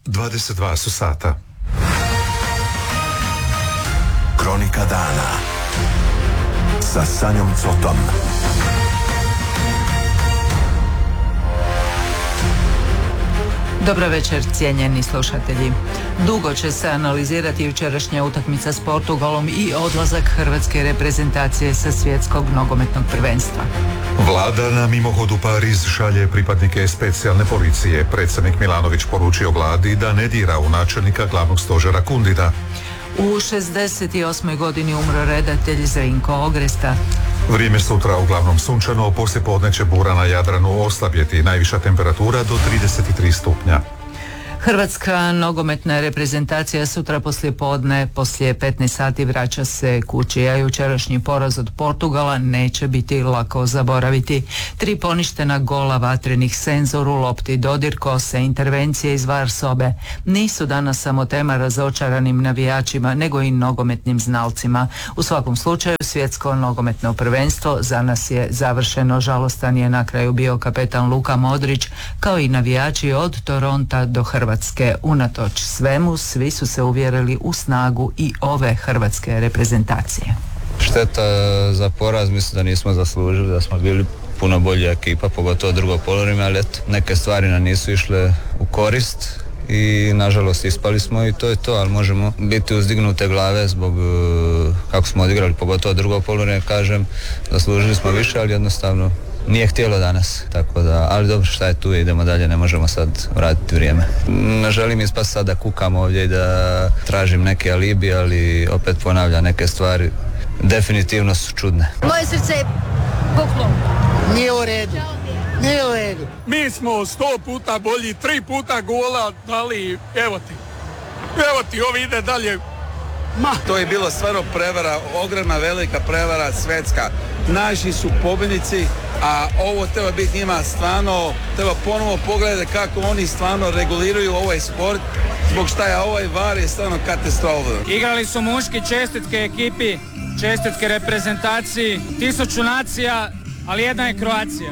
22 su sata. Kronika dana sa Sanjom Cotom. Dobro večer, cijenjeni slušatelji. Dugo će se analizirati jučerašnja utakmica s Portugalom i odlazak hrvatske reprezentacije sa svjetskog nogometnog prvenstva. Vlada na mimohodu Pariz šalje pripadnike specijalne policije. Predsjednik Milanović poručio vladi da ne dira u načelnika glavnog stožera Kundida. U 68. godini umro redatelj Zrinko Ogresta. Vrijeme sutra uglavnom sunčano, poslijepodne će bura na Jadranu oslabjeti, najviša temperatura do 33 stupnja. Hrvatska nogometna reprezentacija sutra poslijepodne, poslije 15 sati vraća se kući, a jučerašnji poraz od Portugala neće biti lako zaboraviti. 3 poništena gola vatrenih Senzoru, lopti dodir kose, intervencije iz VAR sobe nisu danas samo tema razočaranim navijačima, nego i nogometnim znalcima. U svakom slučaju, svjetsko nogometno prvenstvo za nas je završeno. Žalostan je na kraju bio kapetan Luka Modrić, kao i navijači od Toronta do Hrvatske. Unatoč svemu, svi su se uvjerili u snagu i ove hrvatske reprezentacije. Šteta za poraz, mislim da nismo zaslužili, da smo bili puno bolja ekipa, pogotovo drugo poluvreme, ali eto, neke stvari nam nisu išle u korist i nažalost ispali smo i to je to, ali možemo biti uzdignute glave zbog kako smo odigrali, pogotovo drugo poluvreme, kažem, zaslužili smo više, ali jednostavno nije htjelo danas, tako da, ali dobro, šta je tu, idemo dalje, ne možemo sad vratiti vrijeme. Ne želim ispast sad da kukam ovdje i da tražim neke alibi, ali opet ponavljam, neke stvari definitivno su čudne. Moje srce je puklo. Nije u redu. Nije u redu. Mi smo 100 puta bolji, 3 puta gola dali, evo ti, ovi ide dalje. To je bilo stvarno prevara, ogromna velika prevara svjetska. Naši su pobjednici, a ovo treba biti njima stvarno, treba ponovo pogledati kako oni stvarno reguliraju ovaj sport, zbog šta je ovaj VAR je stvarno katastrofa. Igrali su muški, čestitke ekipi, čestitke reprezentaciji, 1000 nacija, ali jedna je Kroacija.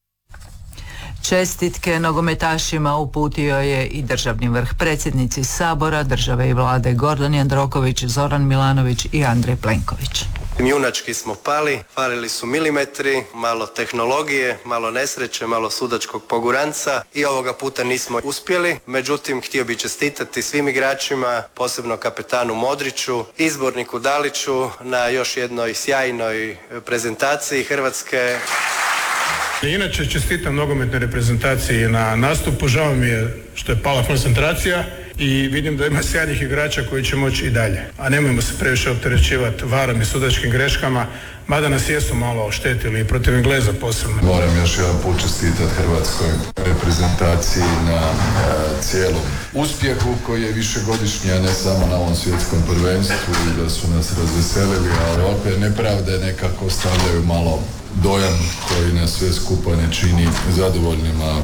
Čestitke nogometašima uputio je i državni vrh, predsjednici Sabora, države i vlade Gordan Jandroković, Zoran Milanović i Andrej Plenković. Junački smo pali, falili su milimetri, malo tehnologije, malo nesreće, malo sudačkog poguranca i ovoga puta nismo uspjeli. Međutim, htio bih čestitati svim igračima, posebno kapetanu Modriću, izborniku Daliću na još jednoj sjajnoj prezentaciji Hrvatske. Inače, čestitam nogometnoj reprezentaciji na nastupu, žao mi je što je pala koncentracija i vidim da ima sjajnih igrača koji će moći i dalje. A nemojmo se previše opterećivati varom i sudačkim greškama, mada nas jesu malo oštetili i protiv Engleza posebno. Moram još jedan put čestitati hrvatskoj reprezentaciji na cijelom uspjehu koji je višegodišnji, a ne samo na ovom svjetskom prvenstvu i da su nas razveselili, ali opet nepravde nekako stavljaju malo dojam koji nas sve skupa ne čini zadovoljnima.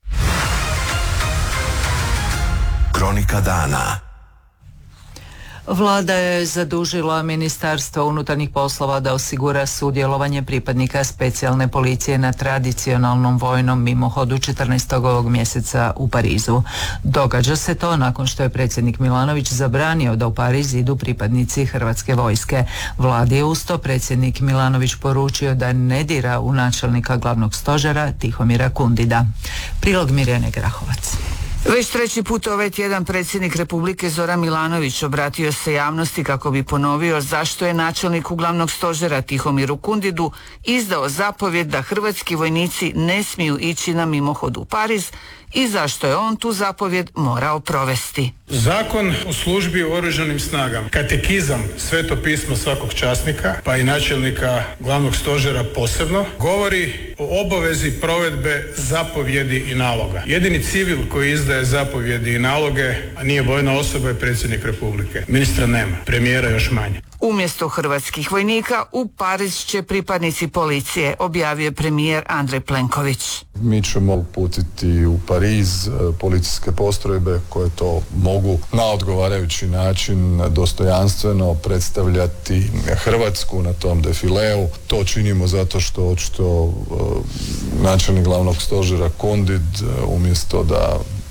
Kronika dana. Vlada je zadužila Ministarstvo unutarnjih poslova da osigura sudjelovanje pripadnika specijalne policije na tradicionalnom vojnom mimohodu 14. ovog mjeseca u Parizu. Događa se to nakon što je predsjednik Milanović zabranio da u Pariz idu pripadnici Hrvatske vojske. Vladi je uz to predsjednik Milanović poručio da ne dira u načelnika glavnog stožera Tihomira Kundida. Prilog Mirjane Grahovac. Već 3. put ovaj tjedan predsjednik Republike Zoran Milanović obratio se javnosti kako bi ponovio zašto je načelniku glavnog stožera Tihomiru Kundidu izdao zapovjed da hrvatski vojnici ne smiju ići na mimohod u Pariz i zašto je on tu zapovjed morao provesti. Zakon o službi u oružanim snagama, katekizam, sveto pismo svakog časnika, pa i načelnika glavnog stožera posebno, govori o obavezi provedbe zapovjedi i naloga. Jedini civil koji izdaje zapovjedi i naloge, a nije vojna osoba, je predsjednik Republike. Ministra nema, premijera još manje. Umjesto hrvatskih vojnika u Pariz će pripadnici policije, objavio je premijer Andrej Plenković. Mi ćemo uputiti u Pariz policijske postrojbe koje to mogu na odgovarajući način dostojanstveno predstavljati Hrvatsku na tom defileu. To činimo zato što očito načelnik glavnog stožera Kundid umjesto da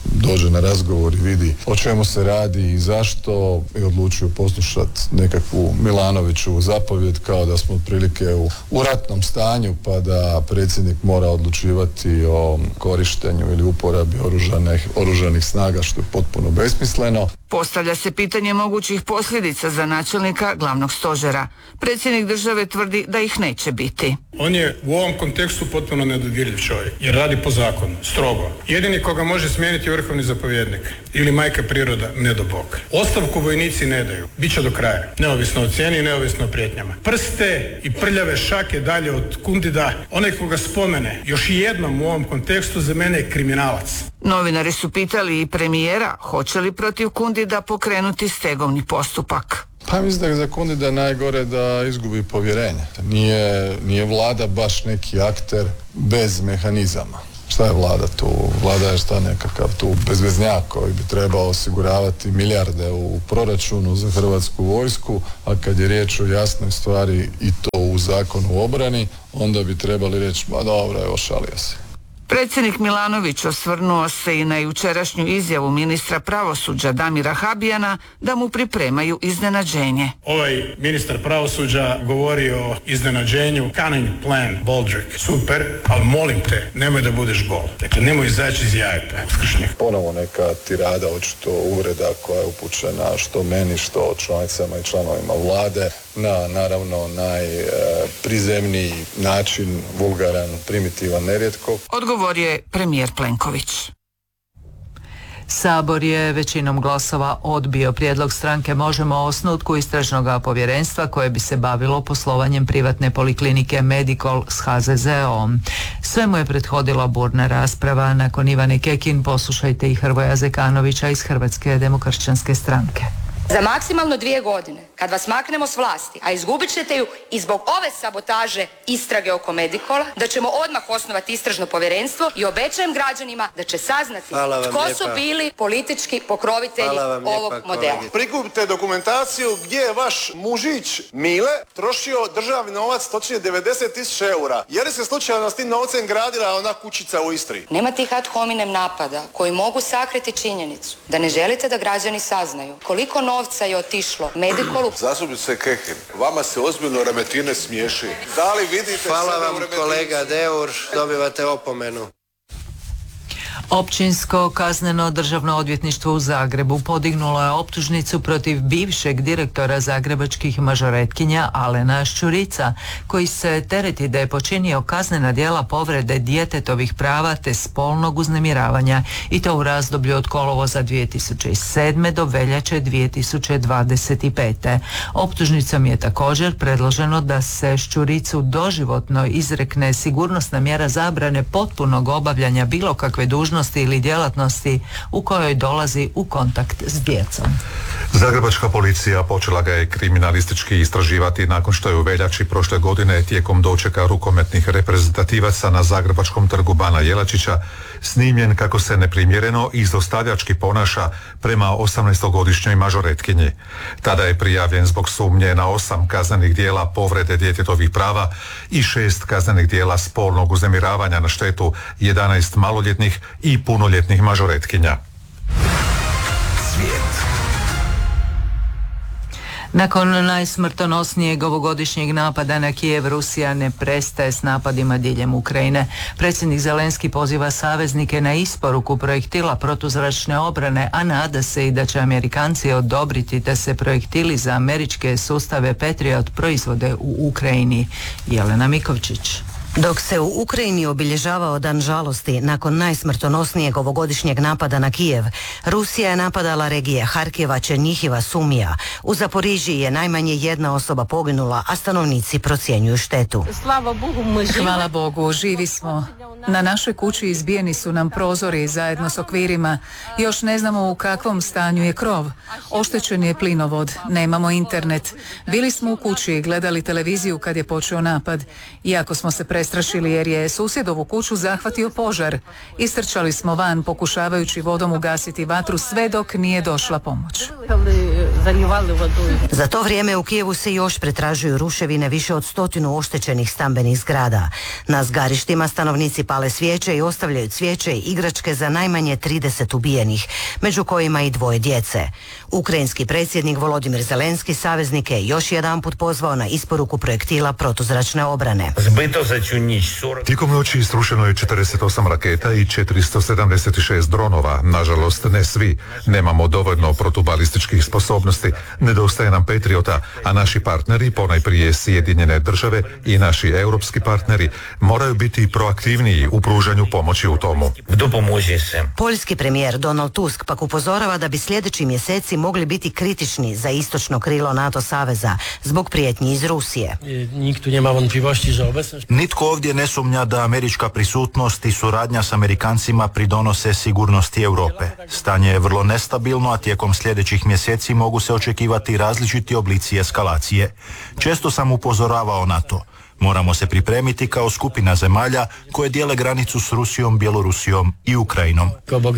dođe na razgovor i vidi o čemu se radi i zašto i odlučuju poslušati nekakvu Milanoviću zapovjed kao da smo otprilike u ratnom stanju pa da predsjednik mora odlučivati o korištenju ili uporabi oružanih snaga, što je potpuno besmisleno. Postavlja se pitanje mogućih posljedica za načelnika glavnog stožera. Predsjednik države tvrdi da ih neće biti. On je u ovom kontekstu potpuno nedodirljiv čovjek, jer radi po zakonu, strogo. Jedini koga može smijeniti je vrhovni zapovjednik ili majka priroda, ne do Bog. Ostavku vojnici ne daju, bit će do kraja, neovisno o cijeni i neovisno o prijetnjama. Prste i prljave šake dalje od Kundida, onaj koga spomene još jednom u ovom kontekstu za mene je kriminalac. Novinari su pitali i premijera hoće li protiv Kundida pokrenuti stegovni postupak. Pa mislim da je za Kundida najgore da izgubi povjerenje. Nije vlada baš neki akter bez mehanizama. Šta je vlada tu? Vlada je nekakav tu bezveznjak koji bi trebao osiguravati milijarde u proračunu za Hrvatsku vojsku, a kad je riječ o jasnoj stvari i to u zakonu o obrani, onda bi trebali reći, ma dobro, evo šalio se. Predsjednik Milanović osvrnuo se i na jučerašnju izjavu ministra pravosuđa Damira Habijana da mu pripremaju iznenađenje. Ovaj ministar pravosuđa govori o iznenađenju, cunning plan, Boldrick, super, ali molim te, nemoj da budeš gol. Dakle, nemoj izaći iz jajeta. Ponovo neka tirada, očito uvreda koja je upućena što meni, što članicama i članovima vlade, na naravno najprizemniji način, vulgaran, primitivan, nerijetko. Odgovorio je premijer Plenković. Sabor je većinom glasova odbio prijedlog stranke Možemo o osnutku istražnog povjerenstva koje bi se bavilo poslovanjem privatne poliklinike Medikol s HZZO-om. Sve mu je prethodila burna rasprava. Nakon Ivane Kekin poslušajte i Hrvoja Zekanovića iz Hrvatske demokršćanske stranke. Za maksimalno 2 godine, kad vas maknemo s vlasti, a izgubit ćete ju i zbog ove sabotaže istrage oko Medikola, da ćemo odmah osnovati istražno povjerenstvo i obećajem građanima da će saznati tko su bili politički pokrovitelji ovog modela. Prikupite dokumentaciju gdje je vaš mužić Mile trošio državni novac, točnije 90.000 eura. Je li se slučajno s tim novcem gradila ona kućica u Istri? Nema tih ad hominem napada koji mogu sakriti činjenicu da ne želite da građani saznaju koliko novca je otišlo Medikolu. Zastupnice Kekin, vama se ozbiljno Remetine smiješi. Da li vidite... Hvala vam kolega Deur, dobivate opomenu. Općinsko kazneno državno odvjetništvo u Zagrebu podignulo je optužnicu protiv bivšeg direktora zagrebačkih mažoretkinja Alena Šćurica, koji se tereti da je počinio kaznena djela povrede djetetovih prava te spolnog uznemiravanja i to u razdoblju od kolovoza 2007. do veljače 2025. Optužnicom je također predloženo da se Šćuricu doživotno izrekne sigurnosna mjera zabrane potpunog obavljanja bilo kakve dužnosti ili djelatnosti u kojoj dolazi u kontakt s djecom. Zagrebačka policija počela ga je kriminalistički istraživati nakon što je u veljači prošle godine tijekom dočeka rukometnih reprezentativaca na Zagrebačkom trgu Bana Jelačića snimljen kako se neprimjereno i zlostavljački ponaša prema 18-godišnjoj mažoretkinji. Tada je prijavljen zbog sumnje na 8 kaznenih djela povrede djetetovih prava i 6 kaznenih djela spolnog uznemiravanja na štetu 11 maloljetnih i punoljetnih mažoretkinja. Svijet. Nakon najsmrtonosnijeg ovogodišnjeg napada na Kijev, Rusija ne prestaje s napadima diljem Ukrajine. Predsjednik Zelenski poziva saveznike na isporuku projektila protuzračne obrane, a nada se i da će Amerikanci odobriti da se projektili za američke sustave Patriot proizvode u Ukrajini. Jelena Mikovčić. Dok se u Ukrajini obilježavao dan žalosti nakon najsmrtonosnijeg ovogodišnjeg napada na Kijev, Rusija je napadala regije Harkova, Černihiva, Sumija. U Zaporižiji je najmanje 1 osoba poginula, a stanovnici procjenjuju štetu. Hvala Bogu, živi smo. Na našoj kući izbijeni su nam prozori zajedno s okvirima. Još ne znamo u kakvom stanju je krov. Oštećen je plinovod, nemamo internet. Bili smo u kući i gledali televiziju kad je počeo napad. Iako smo se presretali prestrašili jer je susjedovu kuću zahvatio požar. Istrčali smo van pokušavajući vodom ugasiti vatru sve dok nije došla pomoć. Za to vrijeme u Kijevu se još pretražuju ruševine više od 100 oštećenih stambenih zgrada. Na zgarištima stanovnici pale svijeće i ostavljaju cvijeće i igračke za najmanje 30 ubijenih, među kojima i 2 djece. Ukrajinski predsjednik Volodimir Zelenski saveznike je još jedanput pozvao na isporuku projektila protuzračne obrane. Tijekom noći isrušeno je 48 raketa i 476 dronova. Nažalost, ne svi. Nemamo dovoljno protubalističkih sposobnosti, nedostaje nam Patriota, a naši partneri, ponajprije Sjedinjene države i naši europski partneri, moraju biti proaktivniji u pružanju pomoći u tomu. Poljski premijer Donald Tusk pak upozorava da bi sljedeći mjeseci mogli biti kritični za istočno krilo NATO saveza zbog prijetnji iz Rusije. Nitko ovdje ne sumnja da američka prisutnost i suradnja s Amerikancima pridonose sigurnosti Europe. Stanje je vrlo nestabilno, a tijekom sljedećih mjeseci mogu se očekivati različiti oblici eskalacije. Često sam upozoravao na to. Moramo se pripremiti kao skupina zemalja koje dijele granicu s Rusijom, Bjelorusijom i Ukrajinom.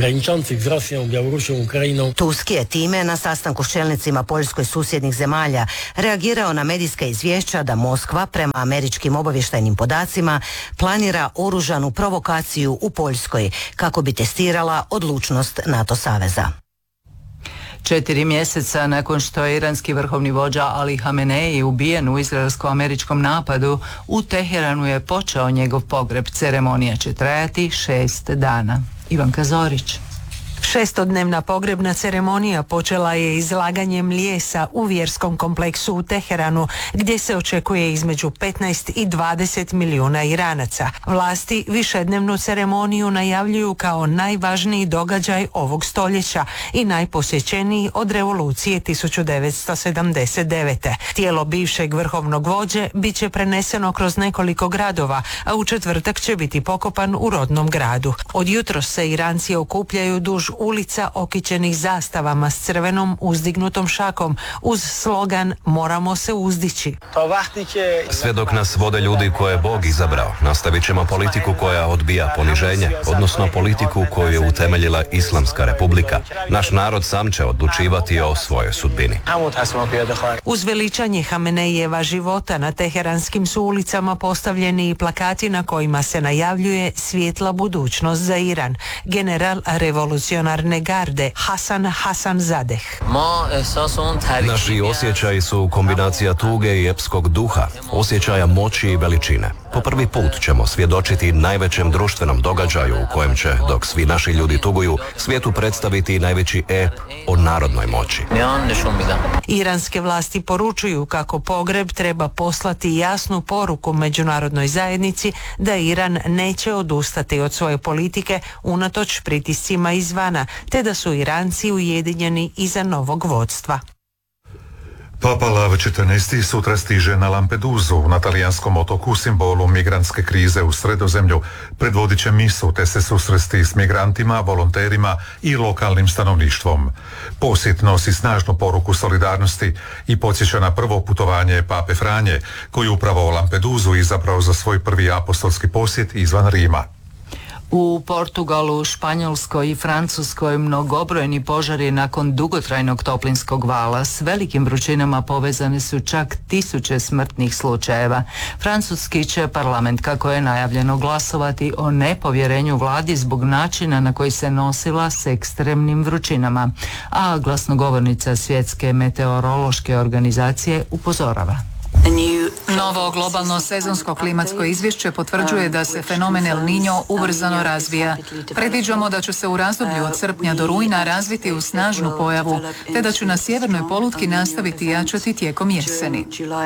Tusk je time na sastanku s čelnicima Poljskoj susjednih zemalja reagirao na medijska izvješća da Moskva, prema američkim obavještajnim podacima, planira oružanu provokaciju u Poljskoj kako bi testirala odlučnost NATO saveza. 4 mjeseca nakon što je iranski vrhovni vođa Ali Hamenei ubijen u izraelsko-američkom napadu, u Teheranu je počeo njegov pogreb. Ceremonija će trajati 6 dana. Ivanka Zorić. 6-dnevna pogrebna ceremonija počela je izlaganjem lijesa u vjerskom kompleksu u Teheranu, gdje se očekuje između 15 i 20 milijuna Iranaca. Vlasti višednevnu ceremoniju najavljuju kao najvažniji događaj ovog stoljeća i najposjećeniji od revolucije 1979. Tijelo bivšeg vrhovnog vođe bit će preneseno kroz nekoliko gradova, a u četvrtak će biti pokopan u rodnom gradu. Od jutros se Iranci okupljaju duž ulica okićenih zastavama s crvenom uzdignutom šakom uz slogan "Moramo se uzdići". Sve dok nas vode ljudi koje je Bog izabrao, nastavit ćemo politiku koja odbija poniženje, odnosno politiku koju je utemeljila Islamska republika. Naš narod sam će odlučivati o svojoj sudbini. Uz veličanje Hamenejeva života na teheranskim su ulicama postavljeni i plakati na kojima se najavljuje svjetla budućnost za Iran. General revolucionarne garde Hasan Hasanzadeh. Naši osjećaji su kombinacija tuge i epskog duha, osjećaja moći i veličine. Po prvi put ćemo svjedočiti najvećem društvenom događaju u kojem će, dok svi naši ljudi tuguju, svijetu predstaviti najveći ep o narodnoj moći. Iranske vlasti poručuju kako pogreb treba poslati jasnu poruku međunarodnoj zajednici da Iran neće odustati od svoje politike unatoč pritiscima izvana, te da su Iranci ujedinjeni iza novog vodstva. Papa Lav XIV sutra stiže na Lampedusu, na talijanskom otoku, simbolu migrantske krize u Sredozemlju. Predvodit će misu te se susresti s migrantima, volonterima i lokalnim stanovništvom. Posjet nosi snažnu poruku solidarnosti i podsjeća na prvo putovanje Pape Franje, koji upravo Lampedusu izabrao za svoj prvi apostolski posjet izvan Rima. U Portugalu, Španjolskoj i Francuskoj mnogobrojni požari nakon dugotrajnog toplinskog vala s velikim vrućinama povezane su čak 1000 smrtnih slučajeva. Francuski će parlament, kako je najavljeno, glasovati o nepovjerenju vladi zbog načina na koji se nosila s ekstremnim vrućinama, a glasnogovornica Svjetske meteorološke organizacije upozorava. Novo globalno sezonsko klimatsko izvješće potvrđuje da se fenomen El Niño ubrzano razvija. Predviđamo da će se u razdoblju od srpnja do rujna razviti u snažnu pojavu, te da će na sjevernoj polutki nastaviti jačati tijekom jeseni.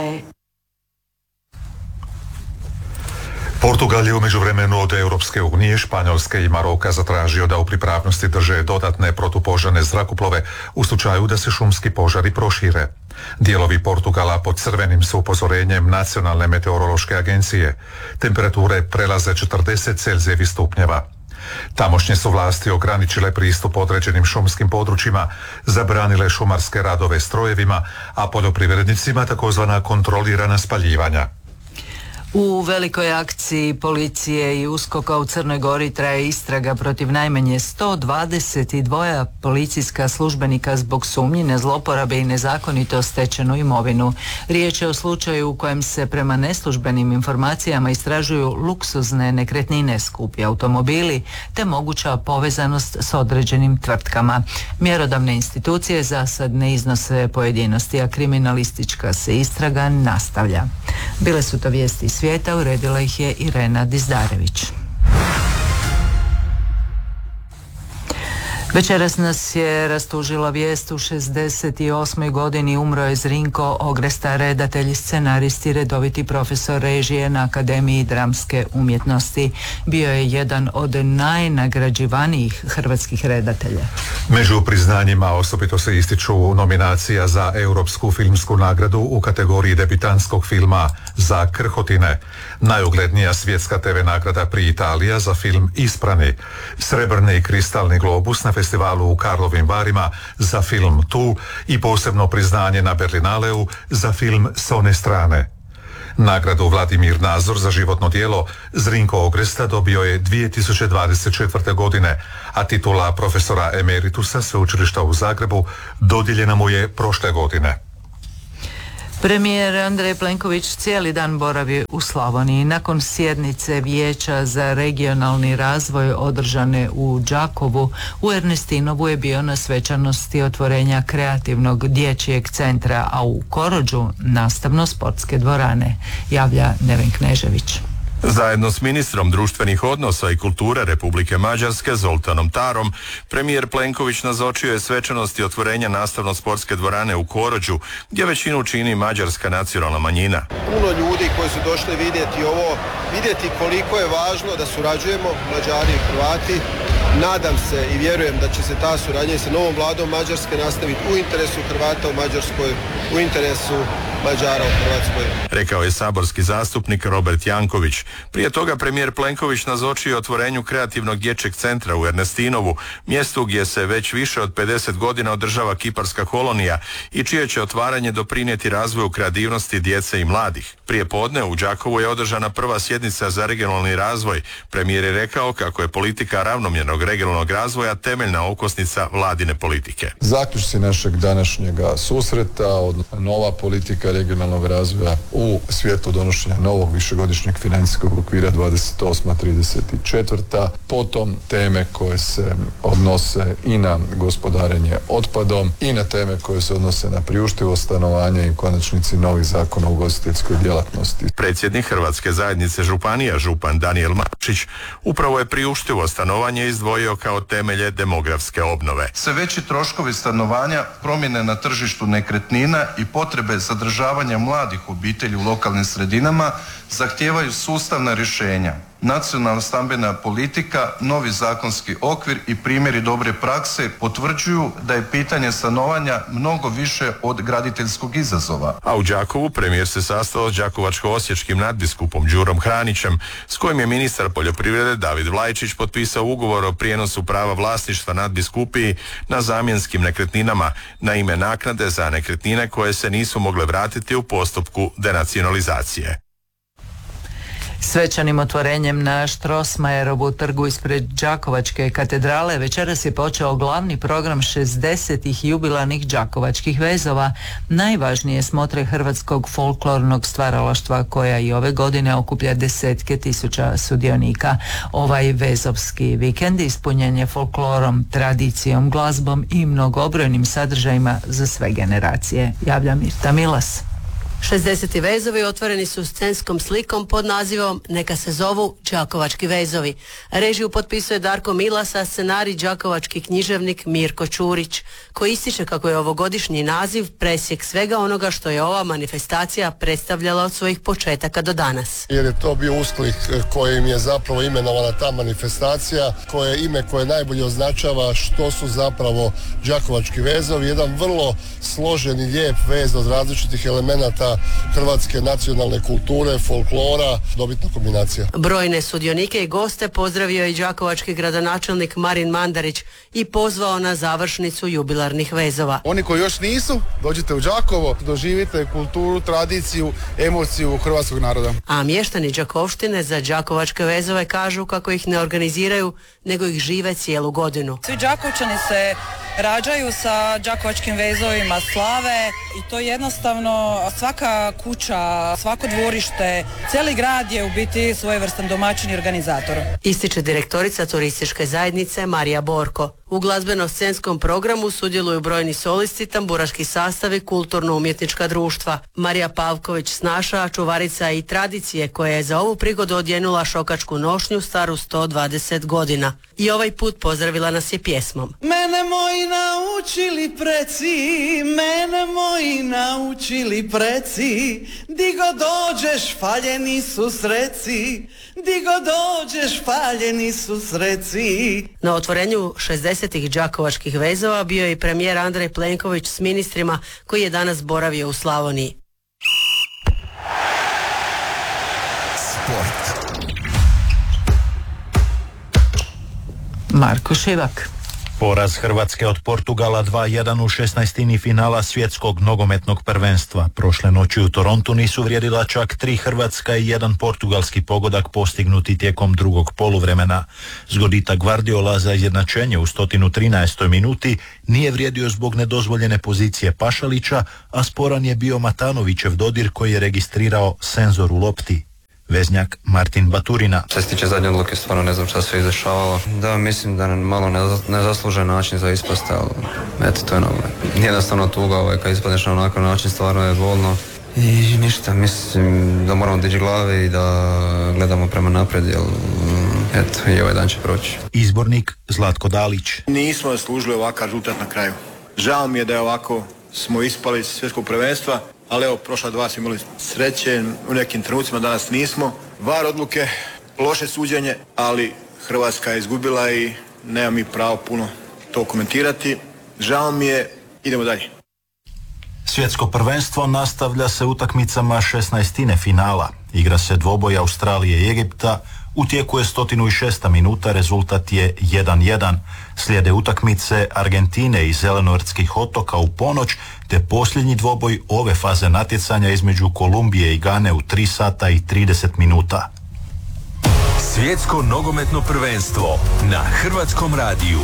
Portugal je u međuvremenu od Europske unije, Španjolske i Maroka zatražio da u pripravnosti drže dodatne protupožarne zrakoplove u slučaju da se šumski požari prošire. Dijelovi Portugala pod crvenim su upozorenjem Nacionalne meteorološke agencije. Temperature prelaze 40 Celzijevih stupnjeva. Tamošnje su vlasti ograničile pristup određenim šumskim područjima, zabranile šumarske radove strojevima, a poljoprivrednicima takozvana kontrolirana spaljivanja. U velikoj akciji policije i USKOK-a u Crnoj Gori traje istraga protiv najmanje 122 policijska službenika zbog sumnji na zloporabe i nezakonito stečenu imovinu. Riječ je o slučaju u kojem se prema neslužbenim informacijama istražuju luksuzne nekretnine, skupi automobili te moguća povezanost s određenim tvrtkama. Mjerodavne institucije za sad ne iznose pojedinosti, a kriminalistička se istraga nastavlja. Bile su to vijesti svijeta, uredila ih je Irena Dizdarević. Večeras nas je rastužila vijest: u 68. godini umro je Zrinko Ogresta, redatelj, scenarist i redoviti profesor režije na Akademiji dramske umjetnosti. Bio je jedan od najnagrađivanijih hrvatskih redatelja. Među priznanjima osobito se ističu nominacija za Europsku filmsku nagradu u kategoriji debitanskog filma za Krhotine, najuglednija svjetska TV nagrada pri Italija za film Isprani, srebrni i kristalni globus na festivalu u Karlovim Varima za film Tu i posebno priznanje na Berlinaleu za film S one strane. Nagradu Vladimir Nazor za životno djelo Zrinko Ogresta dobio je 2024. godine, a titula profesora emeritusa Sveučilišta u Zagrebu dodijeljena mu je prošle godine. Premijer Andrej Plenković cijeli dan boravi u Slavoniji. Nakon sjednice Vijeća za regionalni razvoj održane u Đakovu, u Ernestinovu je bio na svečanosti otvorenja kreativnog dječjeg centra, a u Korođu nastavno-sportske dvorane, javlja Neven Knežević. Zajedno s ministrom društvenih odnosa i kulture Republike Mađarske Zoltanom Tarom, premijer Plenković nazočio je svečanosti otvorenja nastavno-sportske dvorane u Korođu, gdje većinu čini mađarska nacionalna manjina. Puno ljudi koji su došli vidjeti koliko je važno da surađujemo, Mađari i Hrvati. Nadam se i vjerujem da će se ta suradnja sa novom vladom Mađarske nastaviti u interesu Hrvata u Mađarskoj, u interesu Mađara u Hrvatskoj. Rekao je saborski zastupnik Robert Janković. Prije toga premijer Plenković nazočio otvorenju kreativnog dječjeg centra u Ernestinovu, mjestu gdje se već više od 50 godina održava kiparska kolonija i čije će otvaranje doprinijeti razvoju kreativnosti djece i mladih. Prije podne u Đakovu je održana prva sjednica za regionalni razvoj. Premijer je rekao kako je politika ravnomjernog regionalnog razvoja temeljna okosnica vladine politike. Zaključci našeg današnjega susreta, odnosno nova politika regionalnog razvoja u svijetlu donošenja novog višegodišnjeg financijskog okvira 28-34, potom teme koje se odnose i na gospodarenje otpadom i na teme koje se odnose na priuštivo stanovanje i u konačnici novi zakon o ugostiteljskoj djelatnosti. Predsjednik Hrvatske zajednice županija, župan Danijel Mačić, upravo je priuštivo stanovanje izdvojio kao temelje demografske obnove. Sve veći troškovi stanovanja, promjene na tržištu nekretnina i potrebe zadržavanja mladih obitelji u lokalnim sredinama zahtijevaju sustavna rješenja. Nacionalna stambena politika, novi zakonski okvir i primjeri dobre prakse potvrđuju da je pitanje stanovanja mnogo više od graditeljskog izazova. A u Đakovu premijer se sastao s đakovačko-osječkim nadbiskupom Đurom Hranićem, s kojim je ministar poljoprivrede David Vlajčić potpisao ugovor o prijenosu prava vlasništva nadbiskupiji na zamjenskim nekretninama na ime naknade za nekretnine koje se nisu mogle vratiti u postupku denacionalizacije. Svečanim otvorenjem na Strossmayerovu trgu ispred Đakovačke katedrale večeras je počeo glavni program 60. jubilarnih đakovačkih vezova, najvažnije smotre hrvatskog folklornog stvaralaštva koja i ove godine okuplja desetke tisuća sudionika. Ovaj vezovski vikend ispunjen je folklorom, tradicijom, glazbom i mnogobrojnim sadržajima za sve generacije, javlja Mirta Milas. 60. vezovi otvoreni su scenskom slikom pod nazivom Neka se zovu Đakovački vezovi. Režiju potpisuje Darko Milas, a scenarij đakovački književnik Mirko Čurić, koji ističe kako je ovogodišnji naziv presjek svega onoga što je ova manifestacija predstavljala od svojih početaka do danas. Jer je to bio usklik kojim je zapravo imenovana ta manifestacija, koje ime koje najbolje označava što su zapravo Đakovački vezovi, jedan vrlo složen i lijep vez od različitih elemenata elementa hrvatske nacionalne kulture, folklora, dobitna kombinacija. Brojne sudionike i goste pozdravio i đakovački gradonačelnik Marin Mandarić i pozvao na završnicu jubilarnih vezova. Oni koji još nisu, dođite u Đakovo, doživite kulturu, tradiciju, emociju hrvatskog naroda. A mještani Đakovštine za đakovačke vezove kažu kako ih ne organiziraju, nego ih žive cijelu godinu. Svi Đakovčani se rađaju sa đakovačkim vezovima, slave i to jednostavno svaka kuća, svako dvorište, cijeli grad je u biti svojevrstan domaćin i organizator. Ističe direktorica turističke zajednice Marija Borko. U glazbeno-scenskom programu sudjeluju brojni solisti, tamburaški sastavi, kulturno-umjetnička društva. Marija Pavković-Snaša, čuvarica i tradicije koja je za ovu prigodu odjenula šokačku nošnju staru 120 godina. I ovaj put pozdravila nas je pjesmom. Mene moji naučili preci, di god dođeš faljeni su sreci, di god dođeš faljeni su sreci. Na otvorenju 60. đakovačkih vezova bio je i premijer Andrej Plenković s ministrima koji je danas boravio u Slavoniji. Sport. Marko Šivak. Poraz Hrvatske od Portugala 2-1 u 16. finala svjetskog nogometnog prvenstva. Prošle noći u Torontu nisu vrijedila čak 3 hrvatska i 1 portugalski pogodak postignuti tijekom drugog poluvremena. Zgodita Guardiola za izjednačenje u 113. minuti nije vrijedio zbog nedozvoljene pozicije Pašalića, a sporan je bio Matanovićev dodir koji je registrirao senzor u lopti. Veznjak Martin Baturina. Što se tiče zadnje odluke, stvarno ne znam šta se izdešavalo. Da, mislim da malo nezaslužen način za ispast, ali eto, to je jednostavno tuga, kad ispadneš na onakav način, stvarno je bolno. I ništa, mislim da moramo dići glave i da gledamo prema naprijed, jer eto, i ovaj dan će proći. Izbornik Zlatko Dalić. Nismo zaslužili ovakav rezultat na kraju. Žao mi je da je ovako smo ispali iz svjetskog prvenstva, ali evo, prošla 2 smo imali sreće, u nekim trenucima danas nismo. VAR odluke, loše suđenje, ali Hrvatska je izgubila i nema mi pravo puno to komentirati. Žao mi je, idemo dalje. Svjetsko prvenstvo nastavlja se utakmicama 16. finala. Igra se dvoboj Australije i Egipta, u tijeku je 106. minuta, rezultat je 1-1. Slijede utakmice Argentine i Zelenortskih otoka u ponoć, te posljednji dvoboj ove faze natjecanja između Kolumbije i Gane u 3 sata i 30 minuta. Svjetsko nogometno prvenstvo na Hrvatskom radiju.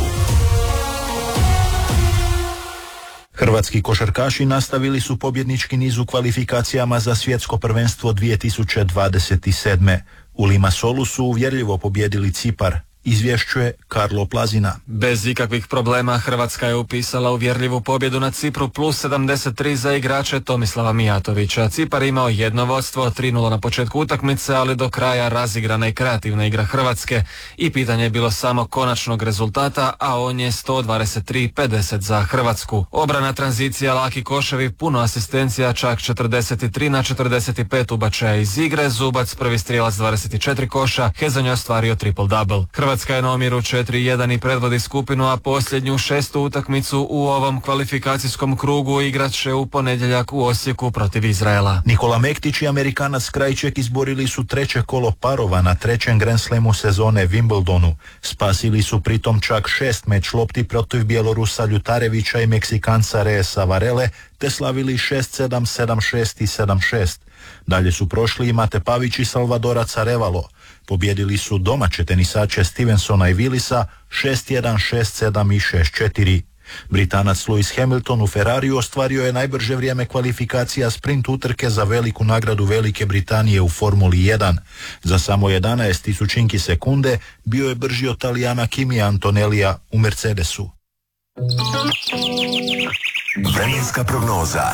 Hrvatski košarkaši nastavili su pobjednički niz u kvalifikacijama za svjetsko prvenstvo 2027. U Limassolu su uvjerljivo pobjedili Cipar. Izvješćuje Karlo Plazina. Bez ikakvih problema Hrvatska je upisala uvjerljivu pobjedu na Cipru plus 73 za igrače Tomislava Mijatovića. Cipar imao jedno vodstvo, 3-0 na početku utakmice, ali do kraja razigrana i kreativna igra Hrvatske i pitanje je bilo samo konačnog rezultata, a on je 123-50 za Hrvatsku. Obrana, tranzicija, laki koševi, puno asistencija, čak 43-45 ubačaja iz igre, Zubac prvi strijelac 24 koša, Hezonja je ostvario triple-double. Hrvatska je na omjeru 4-1 i predvodi skupinu, a posljednju 6. utakmicu u ovom kvalifikacijskom krugu igrat će u ponedjeljak u Osijeku protiv Izraela. Nikola Mektić i Amerikanac Krajček izborili su 3. kolo parova na 3. Grand Slamu sezone Wimbledonu. Spasili su pritom čak 6 meč lopti protiv Bjelorusa Ljutarevića i Meksikanca Reesa Varele, te slavili 6-7, 7-6 i 7-6. Dalje su prošli i Mate Pavić i Salvadorac Arevalo. Pobjedili su domaće tenisače Stevensona i Willisa 6-1, 6-7 i 6-4. Britanac Lewis Hamilton u Ferrariju ostvario je najbrže vrijeme kvalifikacija sprint utrke za veliku nagradu Velike Britanije u Formuli 1. Za samo 11 tisućinki sekunde bio je brži od Talijana Kimi Antonellija u Mercedesu. Vremenska prognoza.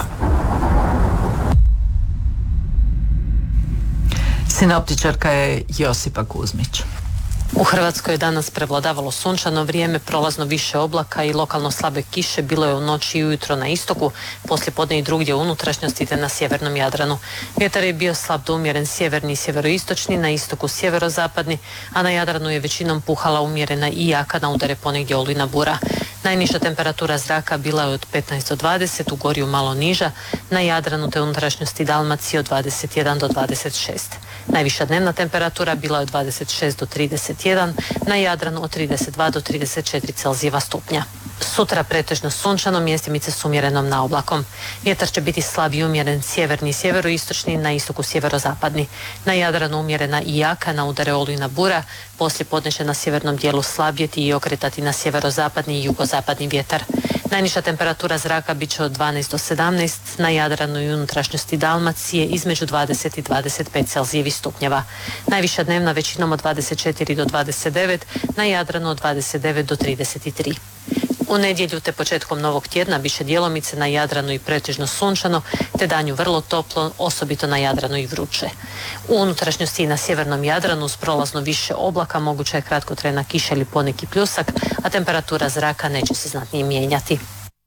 Sinoptičarka je Josipa Kuzmić. U Hrvatskoj je danas prevladavalo sunčano vrijeme, prolazno više oblaka i lokalno slabe kiše bilo je u noći i ujutro na istoku, poslijepodne i drugdje u unutrašnjosti te na sjevernom Jadranu. Vjetar je bio slab do umjeren sjeverni i sjeveroistočni, na istoku sjeverozapadni, a na Jadranu je većinom puhala umjerena i jaka, na udare ponegdje olujna bura. Najniža temperatura zraka bila je od 15 do 20, u Gorju malo niža, na Jadranu te unutrašnjosti Dalmacije od 21 do 26. Najviša dnevna temperatura bila je od 26 do 31, na Jadranu od 32 do 34 Celzijeva stupnja. Sutra pretežno sunčano, mjestimice s umjerenom naoblakom. Vjetar će biti slab i umjeren sjeverni i sjeveroistočni, na istoku sjeverozapadni. Na Jadranu umjerena i jaka, na udare olujna bura, poslije podne će na sjevernom dijelu slabjeti i okretati na sjeverozapadni i jugozapadni vjetar. Najniža temperatura zraka bit će od 12 do 17, na Jadranu i unutrašnjosti Dalmacije između 20 i 25 Celzijevih stupnjeva. Najviša dnevna većinom od 24 do 29, na Jadranu od 29 do 33. U nedjelju te početkom novog tjedna bit će djelomice na Jadranu i pretežno sunčano, te danju vrlo toplo, osobito na Jadranu i vruće. U unutrašnjosti i na sjevernom Jadranu uz prolazno više oblaka moguća je kratkotrajna kiša ili poneki pljusak, a temperatura zraka neće se znatnije mijenjati.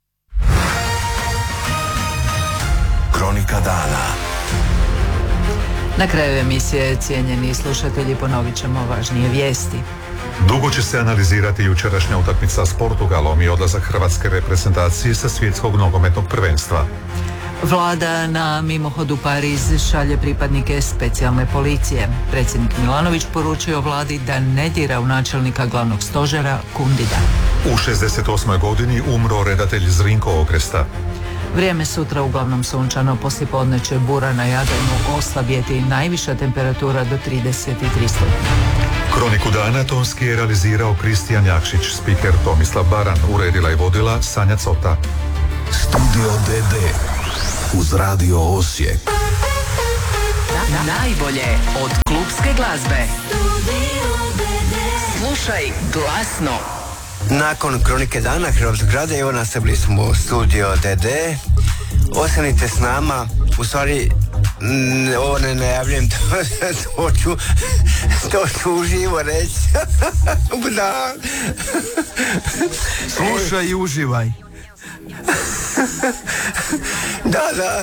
Kronika dana. Na kraju emisije, cijenjeni slušatelji, ponovit ćemo važnije vijesti. Dugo će se analizirati jučerašnja utakmica s Portugalom i odlazak hrvatske reprezentacije sa svjetskog nogometnog prvenstva. Vlada na mimohod u Pariz šalje pripadnike specijalne policije. Predsjednik Milanović poručio vladi da ne dira u načelnika glavnog stožera Kundida. U 68. godini umro redatelj Zrinko Ogresta. Vrijeme sutra uglavnom sunčano, poslijepodne će bura na Jadranu oslabjeti, najviša temperatura do 33 stupnja. Kroniku dana tonski je realizirao Kristijan Jakšić, spiker Tomislav Baran, uredila i vodila Sanja Cota. Studio DD uz Radio Osijek. Najbolje od klupske glazbe. Slušaj glasno. Nakon Kronike dana Hrvatskog radija, evo nastavili smo u Studio DD. Ostanite s nama. U stvari, ovo ne najavljujem, to ću uživo reći. Da. Slušaj i uživaj. Da.